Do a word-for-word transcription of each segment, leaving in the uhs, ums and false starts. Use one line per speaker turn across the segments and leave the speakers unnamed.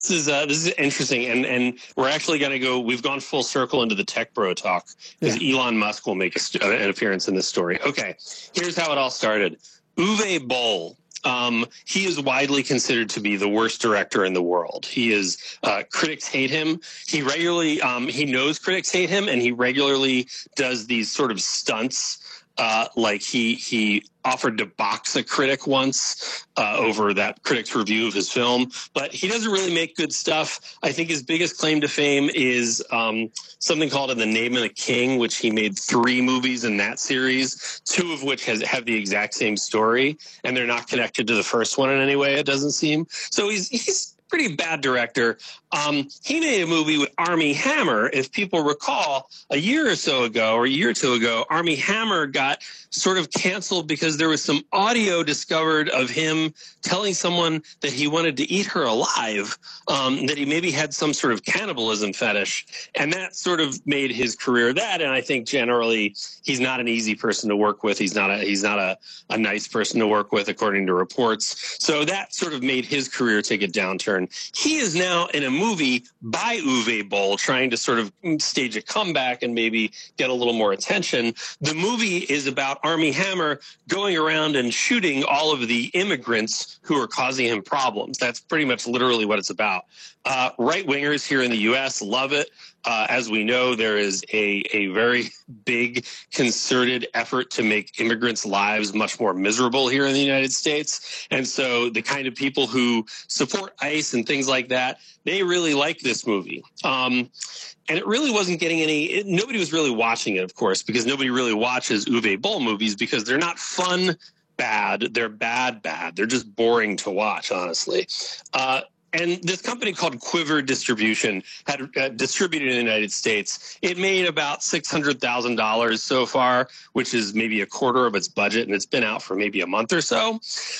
This is uh, this is interesting, and and we're actually going to go. We've gone full circle into the tech bro talk because yeah. Elon Musk will make a, an appearance in this story. Okay, here's how it all started. Uwe Boll. Um, he is widely considered to be the worst director in the world. He is uh, critics hate him. He regularly um, he knows critics hate him, and he regularly does these sort of stunts. Uh, like he he offered to box a critic once uh, over that critic's review of his film, but he doesn't really make good stuff. I think his biggest claim to fame is um, something called In the Name of the King, which he made three movies in that series, two of which has, have the exact same story, and they're not connected to the first one in any way, it doesn't seem. So he's he's a pretty bad director. Um, he made a movie with Armie Hammer. If people recall, a year or so ago, or a year or two ago, Armie Hammer got sort of canceled because there was some audio discovered of him telling someone that he wanted to eat her alive, um, that he maybe had some sort of cannibalism fetish. And that sort of made his career that. And I think generally he's not an easy person to work with. He's not a, he's not a, a nice person to work with, according to reports. So that sort of made his career take a downturn. He is now in a movie by Uwe Boll trying to sort of stage a comeback and maybe get a little more attention. The movie is about Armie Hammer going around and shooting all of the immigrants who are causing him problems. That's pretty much literally what it's about. Uh, right-wingers here in the U S love it. Uh, as we know, there is a, a very big concerted effort to make immigrants' lives much more miserable here in the United States. And so the kind of people who support ICE and things like that, they really like this movie. Um, and it really wasn't getting any, it, nobody was really watching it, of course, because nobody really watches Uwe Boll movies because they're not fun bad. They're bad bad. They're just boring to watch, honestly. Uh, And this company called Quiver Distribution had uh, distributed in the United States. It made about six hundred thousand dollars so far, which is maybe a quarter of its budget, and it's been out for maybe a month or so.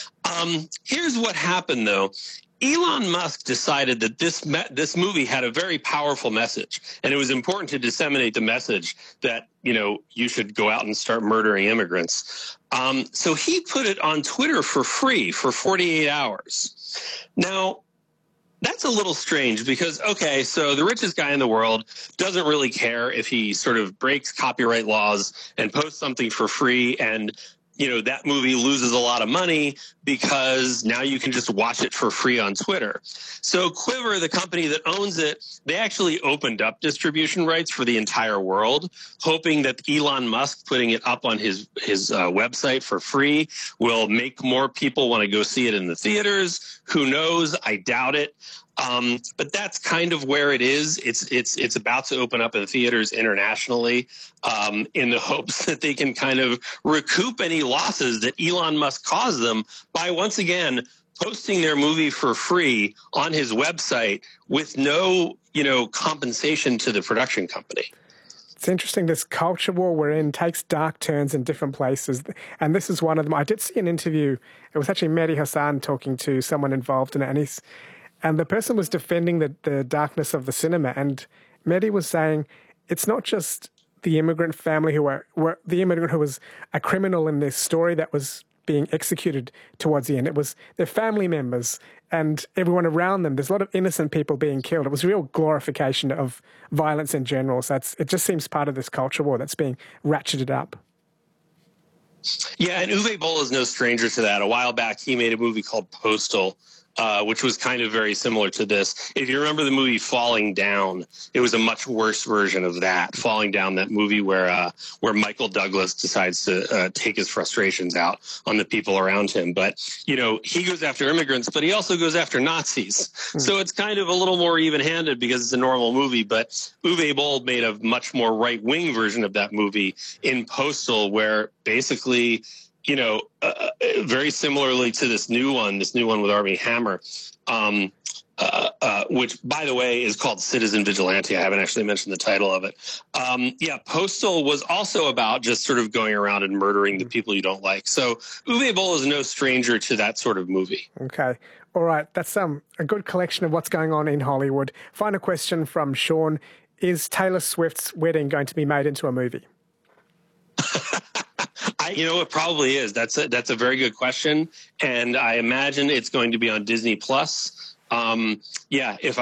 Um, here's what happened, though. Elon Musk decided that this me- this movie had a very powerful message, and it was important to disseminate the message that, you know, you should go out and start murdering immigrants. Um, so he put it on Twitter for free for forty-eight hours. Now, that's a little strange because, okay, so the richest guy in the world doesn't really care if he sort of breaks copyright laws and posts something for free, and, you know, that movie loses a lot of money because now you can just watch it for free on Twitter. So Quiver, the company that owns it, they actually opened up distribution rights for the entire world, hoping that Elon Musk putting it up on his, his uh, website for free will make more people want to go see it in the theaters. Who knows? I doubt it. Um, but that's kind of where it is. It's it's it's about to open up in theaters internationally um, in the hopes that they can kind of recoup any losses that Elon Musk caused them by once again posting their movie for free on his website with no, you know, compensation to the production company.
It's interesting, this culture war we're in takes dark turns in different places. And this is one of them. I did see an interview. It was actually Mehdi Hassan talking to someone involved in it. And, he's, and the person was defending the, the darkness of the cinema. And Mehdi was saying it's not just the immigrant family who were, were the immigrant who was a criminal in this story that was being executed towards the end. It was their family members and everyone around them. There's a lot of innocent people being killed. It was a real glorification of violence in general. So that's, it just seems part of this culture war that's being ratcheted up.
Yeah, and Uwe Boll is no stranger to that. A while back, he made a movie called Postal, uh, which was kind of very similar to this. If you remember the movie Falling Down, it was a much worse version of that. Falling Down, that movie where uh, where Michael Douglas decides to uh, take his frustrations out on the people around him. But, you know, he goes after immigrants, but he also goes after Nazis. Mm. So it's kind of a little more even-handed because it's a normal movie. But Uwe Boll made a much more right-wing version of that movie in Postal, where basically, you know, uh, very similarly to this new one, this new one with Armie Hammer, um, uh, uh, which, by the way, is called Citizen Vigilante. I haven't actually mentioned the title of it. Um, yeah, Postal was also about just sort of going around and murdering the people you don't like. So Uwe Boll is no stranger to that sort of movie.
Okay. All right. That's um, a good collection of what's going on in Hollywood. Final question from Sean. Is Taylor Swift's wedding going to be made into a movie?
I, you know, it probably is. That's a, that's a very good question. And I imagine it's going to be on Disney Plus. Um, yeah, if